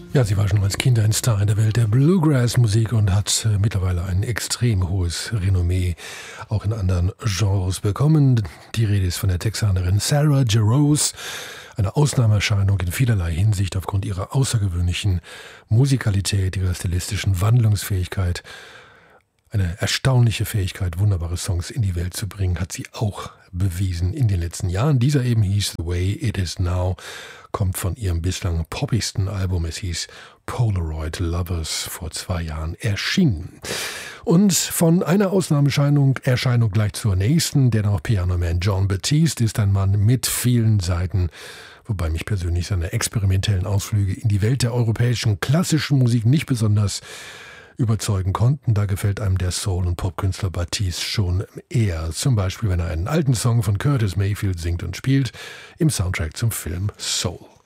Ja, sie war schon als Kind ein Star in der Welt der Bluegrass-Musik und hat mittlerweile ein extrem hohes Renommee auch in anderen Genres bekommen. Die Rede ist von der Texanerin Sarah Jarosz, eine Ausnahmeerscheinung in vielerlei Hinsicht aufgrund ihrer außergewöhnlichen Musikalität, ihrer stilistischen Wandlungsfähigkeit. Eine erstaunliche Fähigkeit, wunderbare Songs in die Welt zu bringen, hat sie auch bewiesen in den letzten Jahren. Dieser eben hieß The Way It Is Now, kommt von ihrem bislang poppigsten Album. Es hieß Polaroid Lovers, vor 2 Jahren erschienen. Und von einer Ausnahmeerscheinung gleich zur nächsten. Der noch Pianoman Jon Batiste ist ein Mann mit vielen Seiten, wobei mich persönlich seine experimentellen Ausflüge in die Welt der europäischen klassischen Musik nicht besonders überzeugen konnten. Da gefällt einem der Soul- und Popkünstler Batiste schon eher. Zum Beispiel, wenn er einen alten Song von Curtis Mayfield singt und spielt im Soundtrack zum Film Soul.